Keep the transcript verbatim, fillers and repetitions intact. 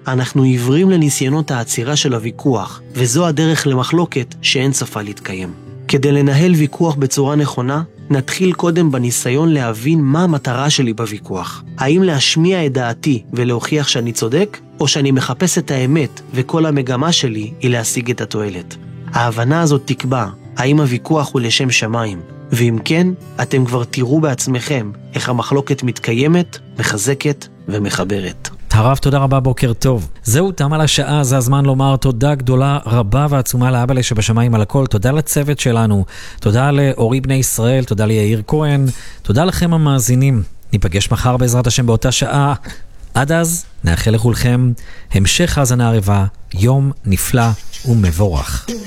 אנחנו עיוורים לניסיונות העצירה של הוויכוח, וזו הדרך למחלוקת שאין סופה להתקיים. כדי לנהל ויכוח בצורה נכונה, נתחיל קודם בניסיון להבין מה המטרה שלי בוויכוח. האם להשמיע את דעתי ולהוכיח שאני צודק, או שאני מחפש את האמת וכל המגמה שלי היא להשיג את התועלת. ההבנה הזאת תקבע האם הוויכוח הוא לשם שמיים, ואם כן, אתם כבר תראו בעצמכם איך המחלוקת מתקיימת, מחזקת ומחברת. הרב, תודה רבה, בוקר טוב. זהו, תם על השעה, זה הזמן לומר תודה גדולה רבה ועצומה לאבא שבשמיים על הכל. תודה לצוות שלנו, תודה לאורי בני ישראל, תודה ליאיר כהן, תודה לכם המאזינים. ניפגש מחר בעזרת השם באותה שעה. עד אז, נאחל לכולכם המשך האזנה ערבה, יום נפלא ומבורך.